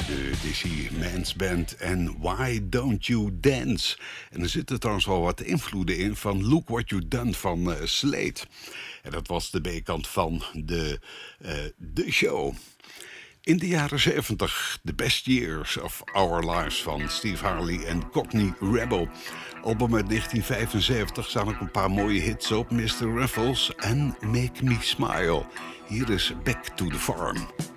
De Dizzy Mans Band en Why Don't You Dance. En er zitten trouwens wel wat invloeden in van Look What You Done van Slade. En dat was de B-kant van de show. In de jaren 70, The Best Years of Our Lives van Steve Harley en Cockney Rebel. Album uit 1975 staan ook een paar mooie hits op, Mr. Ruffles en Make Me Smile. Hier is Back to the Farm.